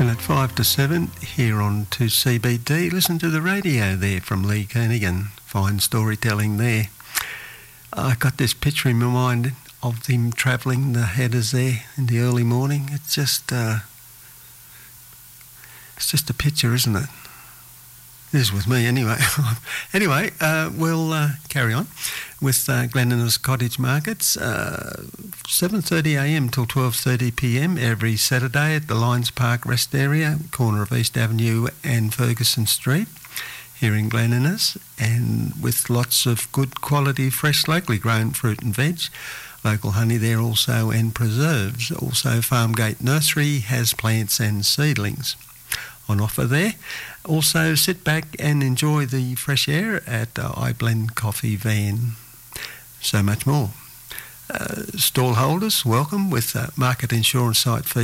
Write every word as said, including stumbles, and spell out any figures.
At five to seven here on two C B D. Listen to the radio there from Lee Kernaghan. Fine storytelling there. I got this picture in my mind of them travelling, the headers there in the early morning. It's just, uh, it's just a picture, isn't it? It is with me anyway. Anyway, uh, we'll uh, carry on with uh, Glen Innes Cottage Markets, uh, seven thirty a m till twelve thirty p m every Saturday at the Lions Park Rest Area, corner of East Avenue and Ferguson Street here in Glen Innes, and with lots of good quality, fresh, locally grown fruit and veg. Local honey there also, and preserves. Also, Farmgate Nursery has plants and seedlings on offer there. Also, sit back and enjoy the fresh air at uh, iBlend Coffee Van. So much more. Uh, stall holders, welcome with uh, market insurance site fee